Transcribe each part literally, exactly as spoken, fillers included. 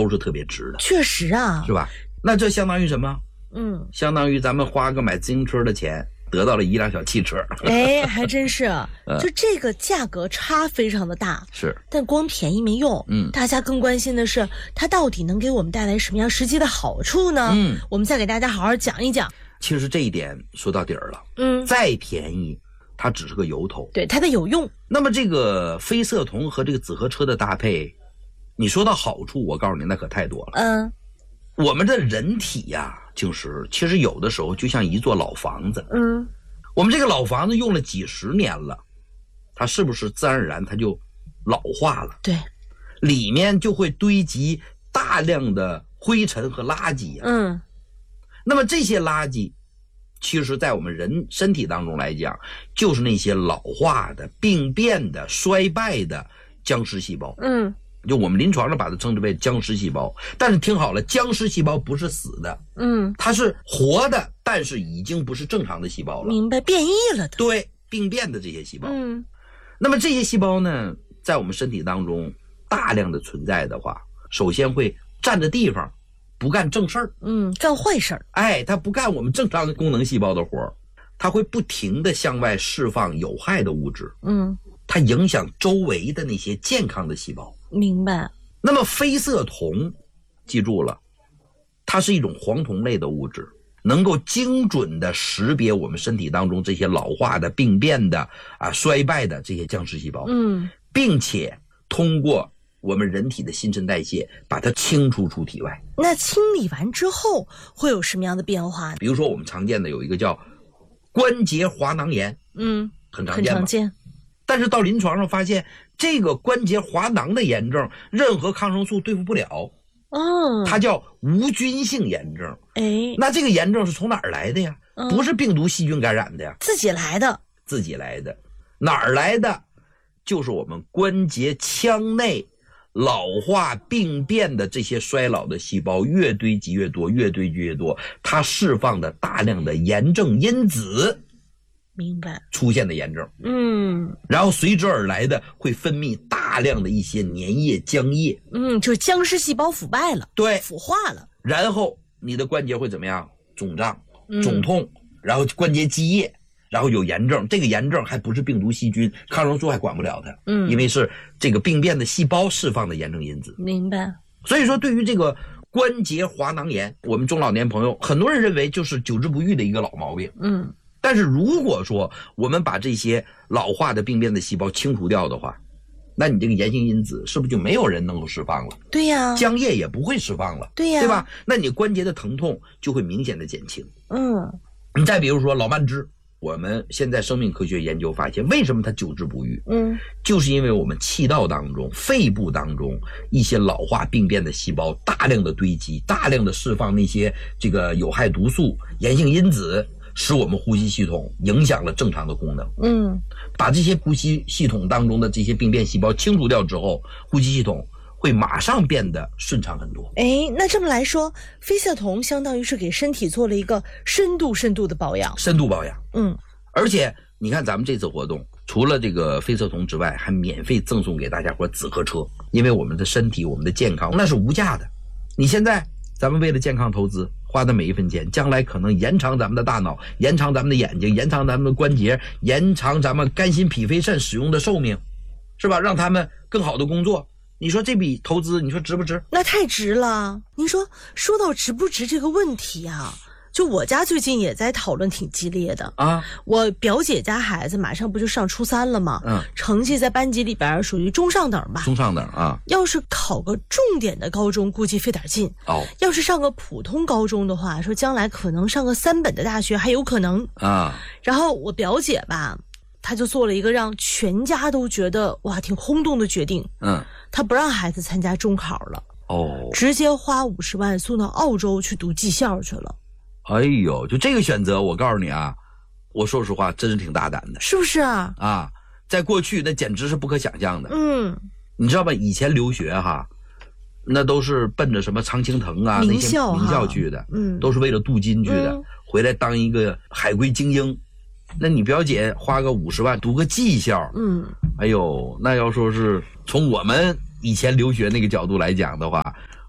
都是特别值的。 确实啊， 是吧？那这相当于什么？ 嗯， 相当于咱们花个买自行车的钱，得到了一辆小汽车。 哎，还真是，就这个价格差非常的大， 是， 但光便宜没用， 嗯， 大家更关心的是它到底能给我们带来什么样实际的好处呢？ 嗯， 我们再给大家好好讲一讲。 其实这一点说到底儿了， 嗯， 再便宜它只是个由头， 对，它得有用。 那么这个非色酮和这个紫河车的搭配，你说到好处，我告诉你那可太多了。 嗯， 我们的人体呀、啊，就是其实有的时候就像一座老房子， 嗯， 我们这个老房子用了几十年了，它是不是自然而然它就老化了？ 对， 里面就会堆积大量的灰尘和垃圾啊。 嗯， 那么这些垃圾，其实在我们人身体当中来讲，就是那些老化的、病变的、衰败的僵尸细胞。 嗯， 就我们临床上把它称之为僵尸细胞。但是听好了，僵尸细胞不是死的， 嗯， 它是活的，但是已经不是正常的细胞了。 明白，变异了的。 对，病变的这些细胞。 嗯， 那么这些细胞呢，在我们身体当中大量的存在的话，首先会占着地方，不干正事儿。 嗯，干坏事儿。 哎，它不干我们正常的功能细胞的活儿，它会不停的向外释放有害的物质。 嗯， 它影响周围的那些健康的细胞。 明白。 那么非色酮，记住了，它是一种黄酮类的物质，能够精准的识别我们身体当中这些老化的、病变的、啊衰败的这些僵尸细胞。 嗯， 并且通过我们人体的新陈代谢把它清除出体外。 那清理完之后会有什么样的变化呢？ 比如说我们常见的有一个叫关节滑囊炎， 嗯， 很常见吧， 很常见。 但是到临床上发现，这个关节滑囊的炎症，任何抗生素对付不了。 哦， 它叫无菌性炎症。 哎， 那这个炎症是从哪儿来的呀？ 嗯、 不是病毒细菌感染的呀， 自己来的。 自己来的。哪儿来的？就是我们关节腔内老化病变的这些衰老的细胞越堆积越多，越堆积越多，它释放的大量的炎症因子。 明白， 出现的炎症， 嗯， 然后随之而来的会分泌大量的一些粘液、浆液， 嗯，就是僵尸细胞腐败了， 对， 腐化了， 然后你的关节会怎么样？肿胀、 嗯、 肿痛，然后关节积液，然后有炎症。这个炎症还不是病毒、细菌，抗生素还管不了它， 嗯， 因为是这个病变的细胞释放的炎症因子。 明白。 所以说，对于这个关节滑囊炎，我们中老年朋友很多人认为就是久治不愈的一个老毛病， 嗯。 但是如果说我们把这些老化的病变的细胞清除掉的话，那你这个炎性因子是不是就没有人能够释放了？ 对呀， 浆液也不会释放了， 对呀， 对吧？那你关节的疼痛就会明显的减轻。 嗯， 你再比如说老慢支，我们现在生命科学研究发现，为什么它久治不愈？ 嗯， 就是因为我们气道当中、肺部当中一些老化病变的细胞大量的堆积，大量的释放那些这个有害毒素、炎性因子。使我们呼吸系统影响了正常的功能。 嗯， 把这些呼吸系统当中的这些病变细胞清除掉之后，呼吸系统会马上变得顺畅很多。 哎，那这么来说，非色酮相当于是给身体做了一个深度深度的保养。 深度保养。 嗯， 而且你看咱们这次活动，除了这个非色酮之外，还免费赠送给大家伙紫河车，因为我们的身体、我们的健康那是无价的。你现在咱们为了健康投资花的每一分钱，将来可能延长咱们的大脑，延长咱们的眼睛，延长咱们的关节，延长咱们肝心脾肺肾使用的寿命，是吧？让他们更好的工作。你说这笔投资，你说值不值？ 那太值了。您说说到值不值这个问题啊，就我家最近也在讨论挺激烈的啊。 我表姐家孩子马上不就上初三了吗？ 嗯， 成绩在班级里边属于中上等吧。 中上等啊。 要是考个重点的高中，估计费点劲。 哦。 要是上个普通高中的话，说将来可能上个三本的大学还有可能啊。 然后我表姐吧，她就做了一个让全家都觉得哇挺轰动的决定。 嗯。 她不让孩子参加中考了。 哦。 直接花五十万送到澳洲去读技校去了。 哎呦，就这个选择，我告诉你啊，我说实话，真是挺大胆的， 是不是啊？ 啊，在过去那简直是不可想象的。 嗯， 你知道吧？以前留学哈，那都是奔着什么常青藤啊名校那些名校去的， 嗯， 都是为了镀金去的， 嗯、 回来当一个海归精英。那你表姐花个五十万读个技校， 嗯， 哎呦，那要说是从我们以前留学那个角度来讲的话，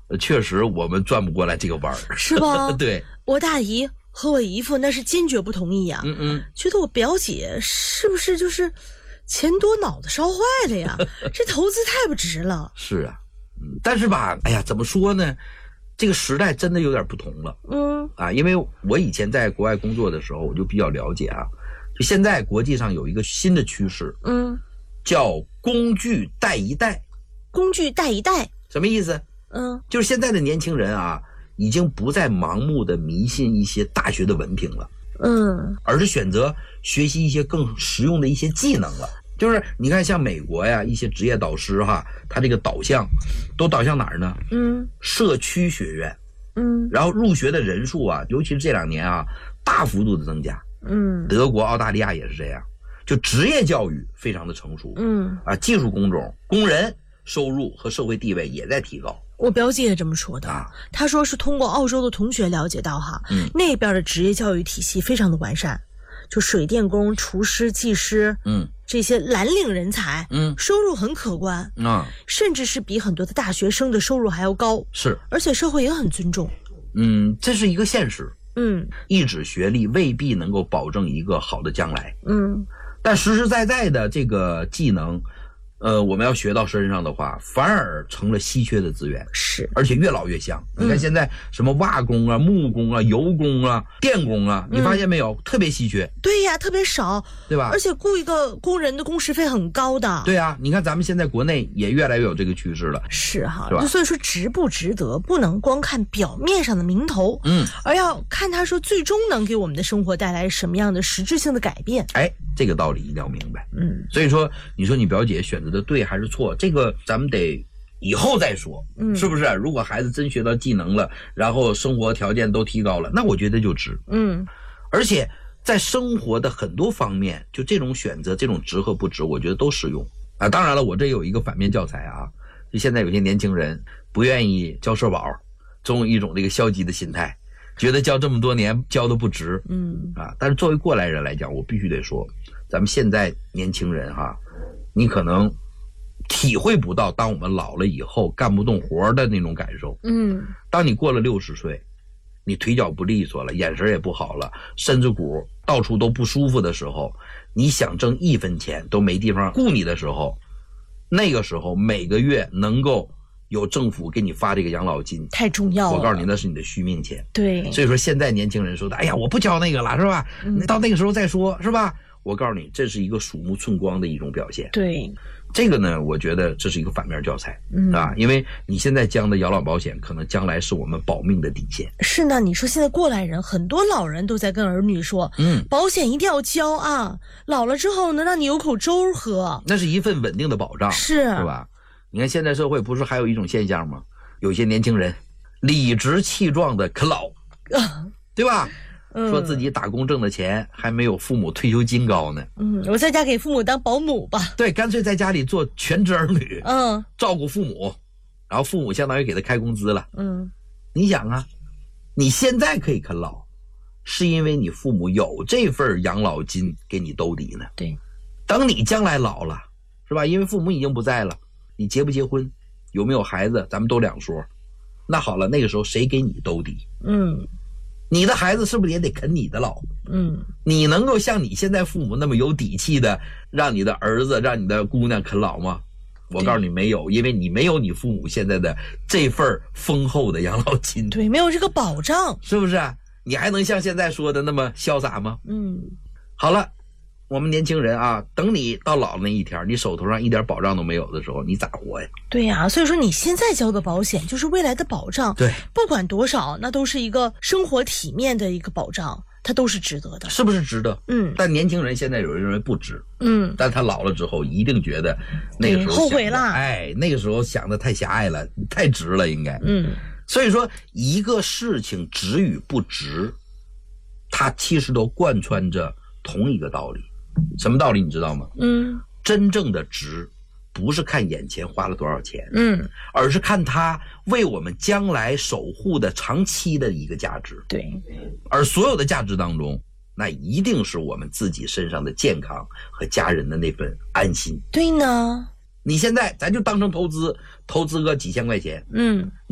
呃确实我们转不过来这个弯儿， 是吧？ 对， 我大姨和我姨夫那是坚决不同意呀、啊， 嗯嗯， 觉得我表姐是不是就是钱多脑子烧坏了呀？这投资太不值了。 是啊，嗯，但是吧，哎呀，怎么说呢？这个时代真的有点不同了， 嗯啊，因为我以前在国外工作的时候，我就比较了解啊。就现在国际上有一个新的趋势， 嗯， 叫工具带一代。 工具带一代， 什么意思？ 嗯， 就是现在的年轻人啊，已经不再盲目的迷信一些大学的文凭了， 嗯， 而是选择学习一些更实用的一些技能了。就是你看，像美国呀，一些职业导师哈，他这个导向都导向哪儿呢？ 嗯， 社区学院， 嗯， 然后入学的人数啊，尤其是这两年啊，大幅度的增加。 嗯， 德国、澳大利亚也是这样，就职业教育非常的成熟。 嗯， 啊，技术工种、工人收入和社会地位也在提高。 我表姐也这么说的， 啊， 她说是通过澳洲的同学了解到哈， 嗯， 那边的职业教育体系非常的完善，就水电工、厨师、技师， 嗯， 这些蓝领人才， 嗯， 收入很可观， 啊， 甚至是比很多的大学生的收入还要高， 是， 而且社会也很尊重。 嗯，这是一个现实。 嗯一纸学历未必能够保证一个好的将来， 嗯， 但实实在在的这个技能，呃，我们要学到身上的话，反而成了稀缺的资源， 是， 而且越老越香。你看现在什么瓦工啊、木工啊、油工啊、电工啊，你发现没有，嗯、特别稀缺。 对呀，特别少， 对吧？ 而且雇一个工人的工时费很高的。 对啊，你看咱们现在国内也越来越有这个趋势了。 是哈， 是吧？ 所以说值不值得，不能光看表面上的名头， 嗯， 而要看他说最终能给我们的生活带来什么样的实质性的改变。 哎，这个道理一定要明白。 嗯， 所以说，你说你表姐选择的对还是错，这个咱们得以后再说， 嗯， 是不是？如果孩子真学到技能了，然后生活条件都提高了，那我觉得就值。 嗯， 而且在生活的很多方面，就这种选择，这种值和不值，我觉得都适用啊。当然了，我这有一个反面教材啊，就现在有些年轻人不愿意交社保，总有一种这个消极的心态，觉得交这么多年交的不值， 嗯啊。但是作为过来人来讲，我必须得说，咱们现在年轻人哈，你可能体会不到当我们老了以后干不动活的那种感受。 嗯， 当你过了六十岁，你腿脚不利索了，眼神也不好了，身子骨到处都不舒服的时候，你想挣一分钱都没地方雇你的时候，那个时候每个月能够有政府给你发这个养老金， 太重要了。 我告诉你，那是你的续命钱。 对， 所以说现在年轻人说的，哎呀，我不交那个了，是吧？ 嗯、 到那个时候再说，是吧？我告诉你，这是一个鼠目寸光的一种表现。 对， 这个呢，我觉得这是一个反面教材， 嗯啊，因为你现在交的养老保险，可能将来是我们保命的底线。 是呢，你说现在过来人，很多老人都在跟儿女说， 嗯， 保险一定要交啊，老了之后能让你有口粥喝， 那是一份稳定的保障， 是， 是吧？你看现在社会不是还有一种现象吗？有些年轻人理直气壮的啃老，对吧？ 嗯、 说自己打工挣的钱还没有父母退休金高呢。 嗯，我在家给父母当保姆吧。 对，干脆在家里做全职儿女， 嗯， 照顾父母，然后父母相当于给他开工资了。 嗯， 你想啊，你现在可以啃老，是因为你父母有这份养老金给你兜底呢。 对， 等你将来老了，是吧？因为父母已经不在了，你结不结婚，有没有孩子，咱们都两说。那好了，那个时候谁给你兜底？ 嗯。 你的孩子是不是也得啃你的老？ 嗯， 你能够像你现在父母那么有底气的让你的儿子让你的姑娘啃老吗？我告诉你没有，因为你没有你父母现在的这份丰厚的养老金。 对，没有这个保障， 是不是？你还能像现在说的那么潇洒吗？ 嗯， 好了，我们年轻人啊，等你到老那一天，你手头上一点保障都没有的时候，你咋活呀？ 对呀、啊，所以说你现在交的保险就是未来的保障， 对， 不管多少，那都是一个生活体面的一个保障，它都是值得的， 是不是值得？ 嗯， 但年轻人现在有人认为不值， 嗯， 但他老了之后一定觉得那个时候后悔了， 哎，那个时候想的太狭隘了，太值了，应该， 嗯， 所以说一个事情值与不值，它其实都贯穿着同一个道理。什么道理你知道吗？ 嗯， 真正的值不是看眼前花了多少钱， 嗯， 而是看它为我们将来守护的长期的一个价值。 对， 而所有的价值当中，那一定是我们自己身上的健康和家人的那份安心。 对呢， 你现在咱就当成投资，投资个几千块钱， 嗯。